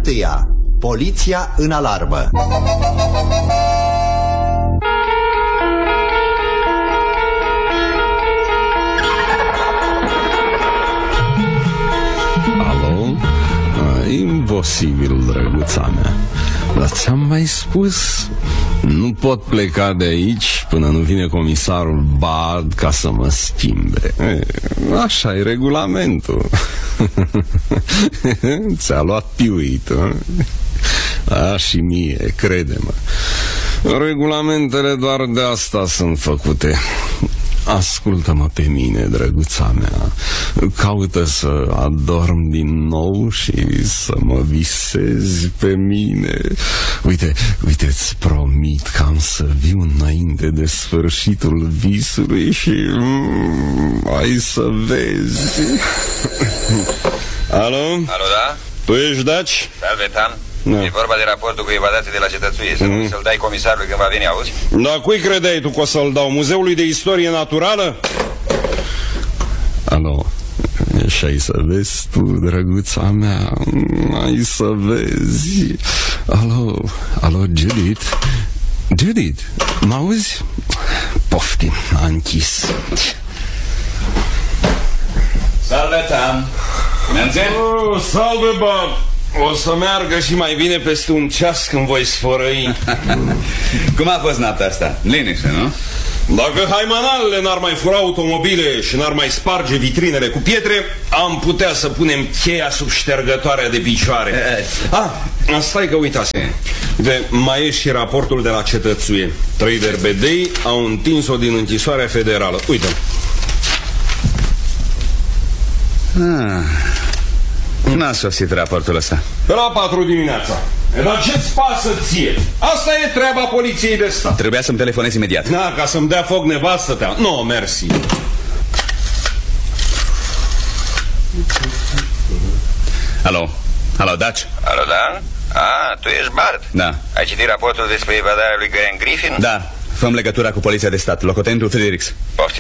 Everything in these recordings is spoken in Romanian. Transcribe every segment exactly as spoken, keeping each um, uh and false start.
întâia. Poliția în alarmă. Alo? A, imposibil, drăguța mea. Dar ți-am mai spus, nu pot pleca de aici până nu vine comisarul Bard ca să mă schimbe. E, așa e regulamentul. Ți-a luat piuit, a, și mie, crede-mă. Regulamentele doar de asta sunt făcute. Ascultă-mă pe mine, drăguța mea. Caută să adorm din nou și să mă visezi pe mine. Uite, uite, îți promit că am să viu înainte de sfârșitul visului și mm, ai să vezi. Alo? Alo, da? Tu ești Daci? Salve, Tan. Da. E vorba de raportul cu evadații de la cetățuie. Să mm. să-l dai comisarului când va veni, auzi? Da, cui credeai tu că o să-l dau? Muzeului de Istorie Naturală? Alo, și ai să vezi tu, drăguța mea. Ai să vezi. Alo, alo, Judith. Judith, m-auzi? Poftim, a închis. Salve, Tan. Merge? Oh, salve, Bob. O să meargă și mai bine peste un ceas când voi sfărăi. Cum a fost noaptea asta? Liniște, nu? Dacă haimanalele n-ar mai fura automobile și n-ar mai sparge vitrinele cu pietre, am putea să punem cheia sub ștergătoarea de picioare. Ah, stai că uitase. De, mai e și raportul de la cetățuie. Trader Bedei au întins-o din închisoarea federală. Uite. Ah. N-a sosit raportul ăsta. Pe la patru dimineața. E, dar ce-ți pasă ție? Asta e treaba poliției de stat. Trebuia să-mi telefonez imediat. Na, ca să-mi dea foc nevastă ta. Nu, no, mersi. Alo, alo, Daci? Alo, Dan? A, tu ești Bard? Da. Ai citit raportul despre evadarea lui Graham Griffin? Da, făm legătura cu poliția de stat, locotenentul Fredericks. Poftim.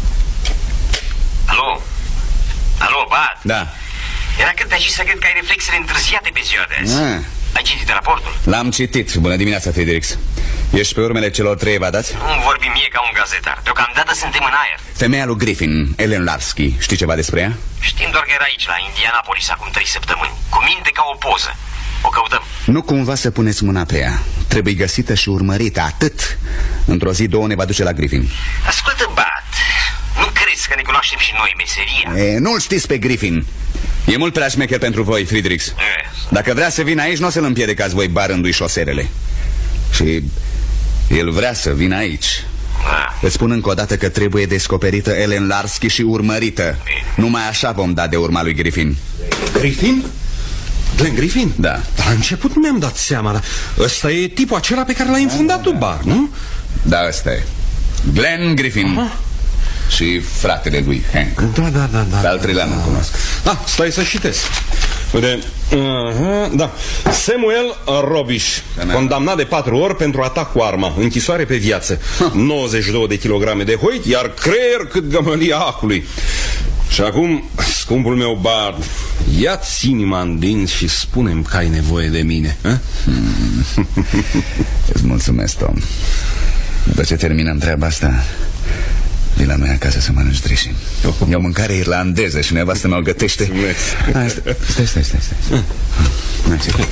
Alo? Alo, Bard? Da. Era cât de-ai și să cred că ai reflexele întârziate pe ziua de azi. Ah. Ai citit raportul? L-am citit. Bună dimineața, Fredericks. Ești pe urmele celor trei evadați? Nu vorbi mie ca un gazetar. Deocamdată suntem în aer. Femeia lui Griffin, Ellen Larsky, știi ceva despre ea? Știm doar că era aici, la Indianapolis, acum trei săptămâni. Cu minte ca o poză. O căutăm. Nu cumva să puneți mâna pe ea. Trebuie găsită și urmărită, atât. Într-o zi, două ne va duce la Griffin. Ascultă, Bat, nu crezi că ne cunoaștem și noi meseria? E, nu-l știți pe Griffin. E mult prea șmecher pentru voi, Fredericks. E. Dacă vrea să vină aici, nu o să-l împiedicați voi barându-i șoserele. Și el vrea să vină aici. Da. Îți spun încă o dată că trebuie descoperită Ellen Larsky și urmărită. Numai așa vom da de urma lui Griffin. Griffin? Glenn Griffin? Da. Dar la început nu mi-am dat seama, dar ăsta e tipul acela pe care l-ai înfundat tu, Bar, nu? Da, ăsta e Glenn Griffin. Aha. Și fratele lui, Hank. Da, da, da, da. Pe al treilea nu cunosc. Da, stai să citesc. Uite, uh-huh, da. Samuel Robish, condamnat de patru ori pentru atac cu arma, închisoare pe viață, nouăzeci și două de kilograme de hoit, iar creier cât gămălia acului. Și acum, scumpul meu Bard, ia-ți inima în dinți și spune-mi că ai nevoie de mine. hmm. Îți mulțumesc, Tom. După ce terminăm treaba asta, vii la noi acasă să mănânci drișin. E o mâncare irlandeză și nevastă mea o gătește. Hai, stai, stai, stai, stai, stai. Hai, stai.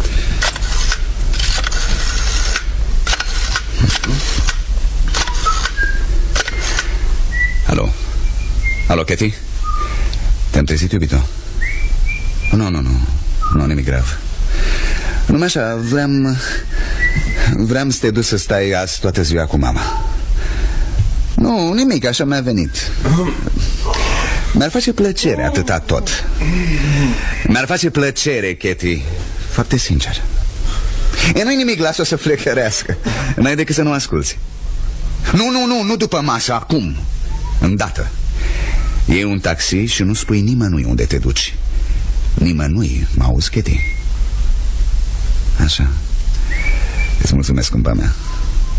Alo? Alo, Cathy? Te-am trezit, iubito? Nu, nu, nu. Nu, nimic grav. Numai așa, vreau... Vreau să te duci să stai azi toată ziua cu mama. Nu, nimic, așa mi-a venit. Mi-ar face plăcere atâta tot. Mi-ar face plăcere, Cathy. Foarte sincer. E, nu-i nimic, lasă-o să flecărească. N-ai decât să nu asculți. Nu, nu, nu, nu după masă, acum. Îndată. Iei un taxi și nu spui nimănui unde te duci. Nimănui, mă auzi, Cathy? Așa. Îți mulțumesc, cumpa mea.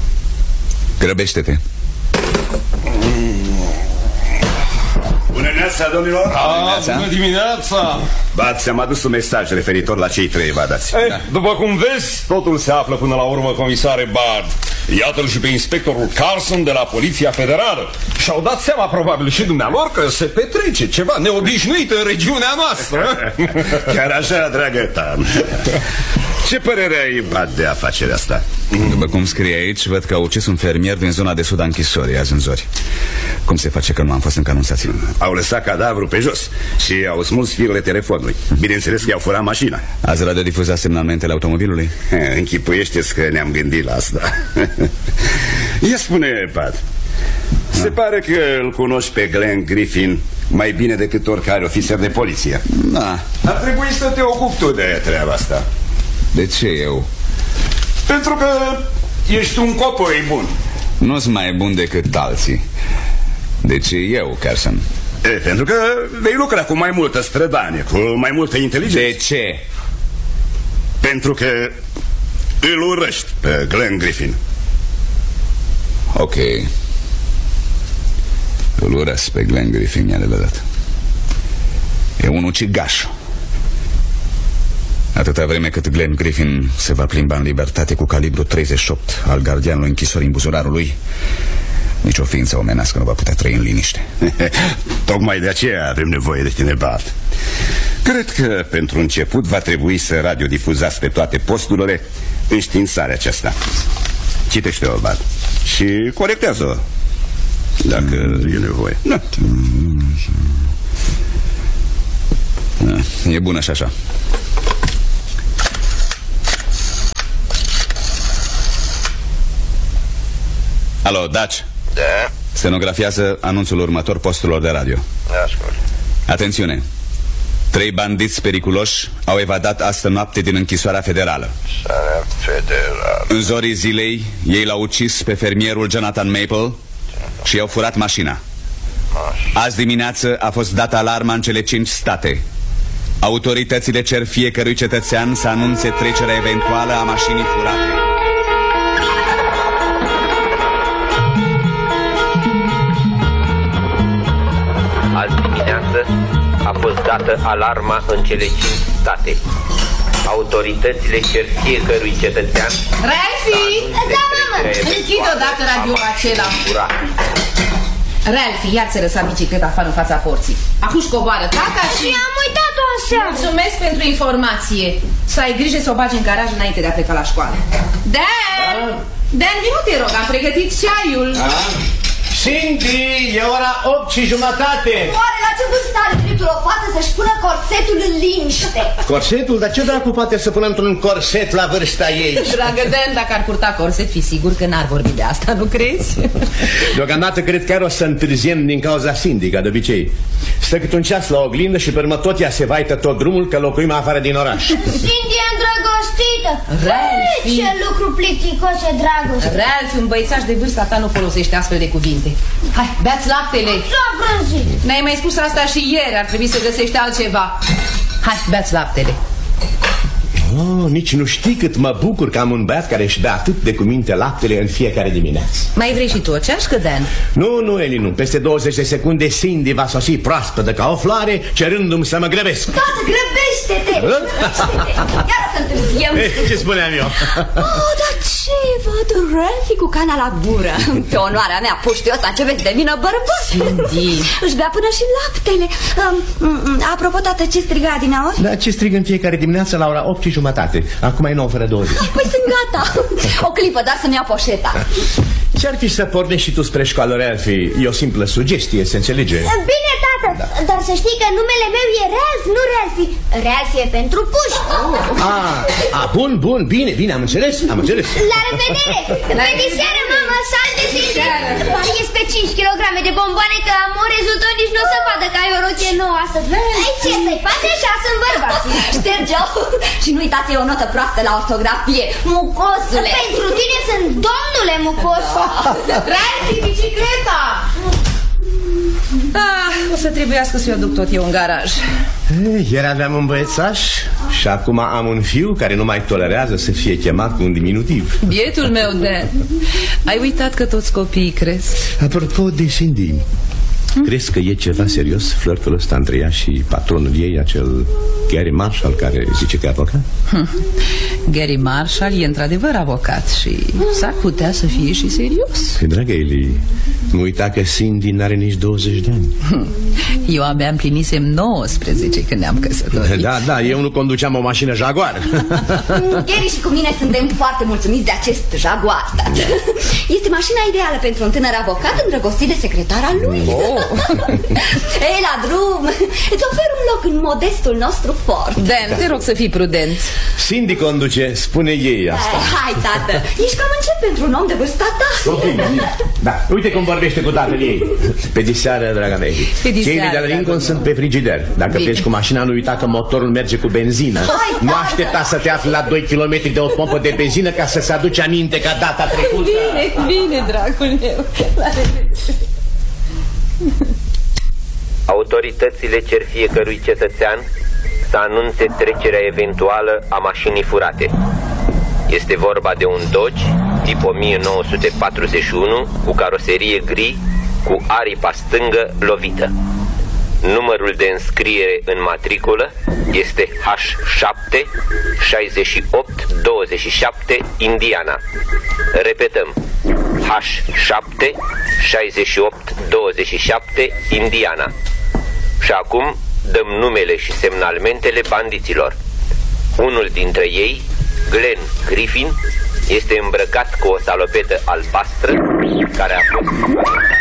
Grăbește-te. Bună dimineața, domnilor! A, bună dimineața! Ba, ți-am adus un mesaj referitor la cei trei evadați. Ei, da. După cum vezi, totul se află până la urmă, comisare Bard. Iată-l și pe inspectorul Carson de la Poliția Federală. Și-au dat seama, probabil, și dumnealor că se petrece ceva neobișnuit în regiunea noastră. Chiar așa, dragă ta. Ce părere ai, Bard, de afacerea asta? După cum scrie aici, văd că a ucis un fermier din zona de sud a închisorii azi în zori. Cum se face că nu am fost încă anunțați? Au lăsat cadavrul pe jos și au smuls firele telefonului. Bineînțeles că i-au furat mașina. Ați radiodifuzat semnalmentele automobilului? Închipuiește-ți că ne-am gândit la asta. Ia spune, Bard, da. Se pare că îl cunoști pe Glenn Griffin mai bine decât oricare ofițer de poliție. Da. Ar trebui să te ocupi tu de treaba asta. De ce eu? Pentru că ești un copoi bun. Nu sunt mai bun decât alții. Deci eu, Carson. E, pentru că vei lucra cu mai multă strădanie, cu mai multă inteligență. De ce? Pentru că îl urăști pe Glenn Griffin. Ok. Îl urăsc pe Glenn Griffin, mi-a adevărat. E un ucigaș. Atâta vreme cât Glenn Griffin se va plimba în libertate cu calibru treizeci și opt al gardianului închisorii în buzunarul lui, nici o ființă omenească nu va putea trăi în liniște. Tocmai de aceea avem nevoie de tine, Bard. Cred că pentru început va trebui să radiodifuzați pe toate posturile înștiințarea aceasta. Citește-o, Bard, și corectează-o dacă e nevoie. Da. Da, e bună și așa. Alo, Daci. Da? Stenografiază anunțul următor posturilor de radio. Ascult. Atențiune. Trei bandiți periculoși au evadat astă noapte din închisoarea federală. Închisoarea federală. În zorii zilei, ei l-au ucis pe fermierul Jonathan Maple și i-au furat mașina. Mașina. Azi dimineață a fost dată alarma în cele cinci state. Autoritățile cer fiecărui cetățean să anunțe trecerea eventuală a mașinii furate. Azi dimineață a fost dată alarma în cele cinci state. Autoritățile cer fiecărui cetățean. Ralphie! Da, mamă! Închid odată radioul acela. Ralphie, iar ți-a lăsat bicicleta afară în fața porții. Acum coboară tata și... am uitat-o aseară. Mulțumesc pentru informație. Să ai grijă să o bagi în garaj înainte de a pleca la școală. Dan! Da. Dan, vino te rog, am pregătit ceaiul. Da. Cindy, e ora opt și jumătate. Oare la ce vârstă are dreptul o fată să-și pună corsetul în liniște? Corsetul? Dar ce dracu poate să pună într-un corset la vârsta ei? Dragă Dan, dacă ar purta corset, fi sigur că n-ar vorbi de asta, nu crezi? Deocamdată cred că o să întârziem din cauza Cindy, ca de obicei. Stă cât un ceas la oglindă și pe urmă tot ea se vaită tot drumul că locuim afară din oraș. Cindy e îndrăgostită. Ralphie! Ce lucru plicticos e dragoste. Ralphie, un băiețaș de vârsta ta nu folosește astfel de cuvinte. Hai, beați laptele. S-a prânzit. Ne-ai mai spus asta și ieri, ar trebui să găsești altceva. Hai, beați laptele. Oh, nici nu știi cât mă bucur că am un băiat care își bea atât de cuminte laptele în fiecare dimineață. Mai vrei și tu o ceașcă, Dan? Nu, nu, Eli, nu. Peste douăzeci de secunde Cindy va sosi proaspătă ca o floare, cerându-mi să mă grăbesc. Tată, grăbește-te! Grăbește-te! Iar să întârziem. Ce spuneam eu? Oh, dar ce văd, Ralphie cu cana la gură. Pe onoarea mea, puștiu ăsta ce vezi de vină bărbat. Cindy. Își bea până și laptele. um, Apropo, tată, ce striga din aur? Da, ce strig în fiecare dimineață la ora opt și jumătate. Acum e nouă fără douăzeci. Păi sunt gata. O clipă, dar să-mi iau poșeta. Ce-ar fi să pornești și tu spre școală, Ralphie? E o simplă sugestie, se înțelege. Bine, tată, da. Dar să știi că numele meu e Ralph, nu Ralphie. Ralph e pentru puși. Oh. Ah, ah, bun, bun, bine, bine, am înțeles, am înțeles. La revedere! Pe diseară, mama, salte, Cindy! Pariez pe cinci kilograme de bomboane că amorezul tău nici nu o să vadă că ai o rochie nouă astăzi. Ai ce să-i faci așa, sunt bărbați. Șterge-o și nu uitați, e o notă proastă la ortografie. Mucosule! Pentru tine sunt domnule Mucos. Ralphie, bicicleta! Ah, o să trebuiască să-i o duc tot eu în garaj. Ieri aveam un băiețaș și acum am un fiu care nu mai tolerează să fie chemat cu un diminutiv. Bietul meu, Dan, ai uitat că toți copiii cresc? Apropo de Cindy, Crezi că e ceva serios flirtul ăsta între ea și patronul ei, acel Gary Marshall, care zice că e avocat? Hm. Gary Marshall e într-adevăr avocat și s-ar putea să fie și serios. Păi, dragă Eli, nu uita că Cindy n-are nici douăzeci de ani. Hm. Eu abia împlinisem nouăsprezece când ne-am căsătorit. Da, da, eu nu conduceam o mașină Jaguar. Gary și cu mine suntem foarte mulțumiți de acest Jaguar. Este mașina ideală pentru un tânăr avocat îndrăgostit de secretara lui. Oh. Ei, la drum, îți ofer un loc în modestul nostru Ford. Dan, te rog să fii prudent. Cindy conduce, spune ei asta. Hai, hai, tată, ești cam încet pentru un om de vârsta ta. Ok, da, uite cum vorbește cu tatăl ei. Pe diseară, draga mea. Cei de la Lincoln sunt pe frigider. Dacă Bine. pleci cu mașina, nu uita că motorul merge cu benzină. Hai, nu aștepta să te afli la doi kilometri de o pompă de benzină ca să se aduce aminte ca data trecută. Bine, bine, dragul meu. Autoritățile cer fiecărui cetățean să anunțe trecerea eventuală a mașinii furate. Este vorba de un Dodge tip o mie nouă sute patruzeci și unu cu caroserie gri cu aripa stângă lovită. Numărul de înscriere în matriculă este H șapte șaizeci și opt douăzeci și șapte Indiana. Repetăm, H șapte șaizeci și opt douăzeci și șapte Indiana. Și acum dăm numele și semnalmentele bandiților. Unul dintre ei, Glenn Griffin, este îmbrăcat cu o salopetă albastră care a fost